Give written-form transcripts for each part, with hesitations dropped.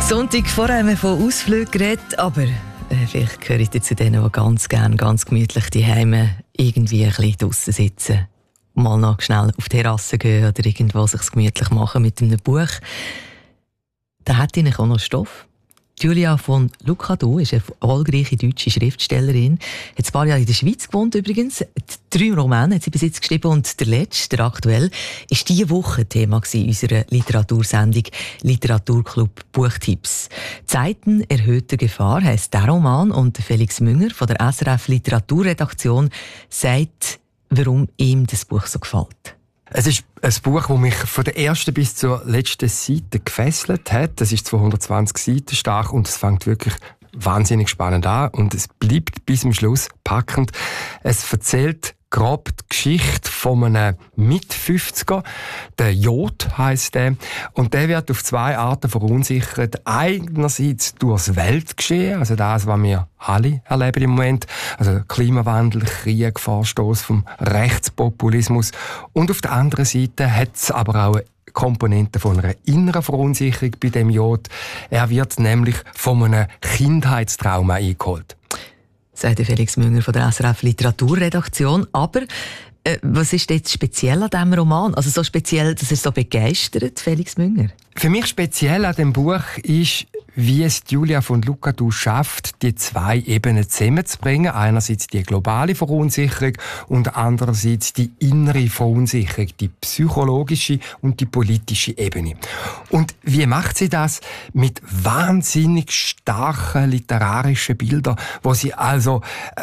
Sonntag vorher haben wir von Ausflügen geredet, aber vielleicht gehört ihr zu denen, die ganz gerne, ganz gemütlich daheim irgendwie ein bisschen draussen sitzen. Mal noch schnell auf die Terrasse gehen oder irgendwo sich gemütlich machen mit einem Buch. Da hat ihnen auch noch Stoff. Julia von Lucadou ist eine erfolgreiche deutsche Schriftstellerin. Hat ein paar Jahre in der Schweiz gewohnt übrigens. 3 Romane hat sie bis jetzt geschrieben und der letzte, der aktuell, ist diese Woche Thema in unserer Literatursendung Literaturclub Buchtipps. «Zeiten erhöhter Gefahr» heisst der Roman und Felix Münger von der SRF Literaturredaktion sagt, warum ihm das Buch so gefällt. Es ist ein Buch, das mich von der ersten bis zur letzten Seite gefesselt hat. Es ist 220 Seiten stark und es fängt wirklich wahnsinnig spannend an und es bleibt bis zum Schluss packend. Es erzählt grob die Geschichte von einem Mit-50er. Der Jod heisst der. Und der wird auf 2 Arten verunsichert. Einerseits durchs Weltgeschehen, also das, was wir alle erleben im Moment. Also Klimawandel, Krieg, Vorstoß vom Rechtspopulismus. Und auf der anderen Seite hat es aber auch Komponenten von einer inneren Verunsicherung bei dem Jod. Er wird nämlich von einem Kindheitstrauma eingeholt. Sagt Felix Münger von der SRF Literaturredaktion. Aber was ist jetzt speziell an diesem Roman? Also so speziell, dass er so begeistert, Felix Münger? Für mich speziell an dem Buch ist, wie es Julia von Lucadou schafft, die 2 Ebenen zusammenzubringen. Einerseits die globale Verunsicherung und andererseits die innere Verunsicherung, die psychologische und die politische Ebene. Und wie macht sie das? Mit wahnsinnig starken literarischen Bildern, wo sie also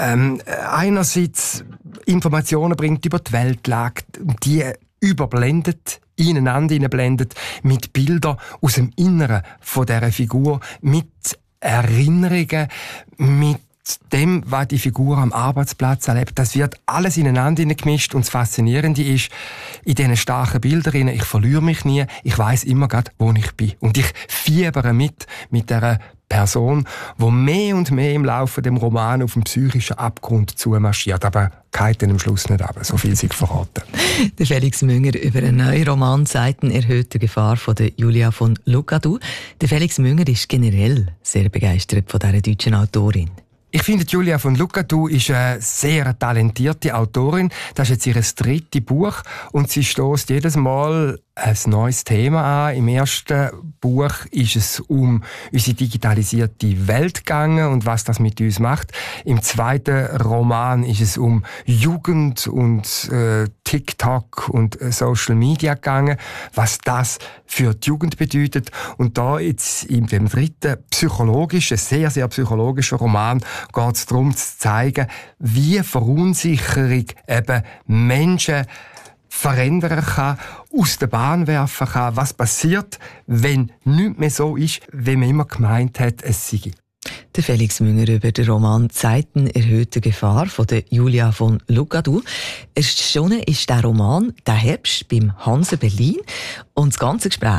einerseits Informationen bringt über die Weltlage, die überblendet, ineinander hineinblendet, mit Bildern aus dem Inneren von dieser Figur, mit Erinnerungen, mit dem, was die Figur am Arbeitsplatz erlebt. Das wird alles ineinander gemischt und das Faszinierende ist, in diesen starken Bildern, ich verliere mich nie, ich weiss immer gerade, wo ich bin. Und ich fiebere mit dieser Person, die mehr und mehr im Laufe des Romans auf den psychischen Abgrund zumarschiert. Aber geht dann am Schluss nicht ab, so viel sei verraten. Der Felix Münger über einen neuen Roman «Zeiten erhöhter Gefahr» von der Julia von Lucadou. Der Felix Münger ist generell sehr begeistert von dieser deutschen Autorin. Ich finde, Julia von Lucadou ist eine sehr talentierte Autorin. Das ist jetzt ihr 3. Buch und sie stößt jedes Mal ein neues Thema an. Im ersten Buch ist es um unsere digitalisierte Welt gegangen und was das mit uns macht. Im 2. Roman ist es um Jugend und TikTok und Social Media gegangen, was das für die Jugend bedeutet. Und da jetzt in dem 3. psychologischen, sehr, sehr psychologischen Roman geht es darum zu zeigen, wie Verunsicherung eben Menschen verändern kann, aus der Bahn werfen kann, was passiert, wenn nichts mehr so ist, wie man immer gemeint hat, es sei. Der Felix Münger über den Roman «Zeiten erhöhter Gefahr» von der Julia von Lucadou. Erschienen ist der Roman «Der Herbst» beim Hanse Berlin und das ganze Gespräch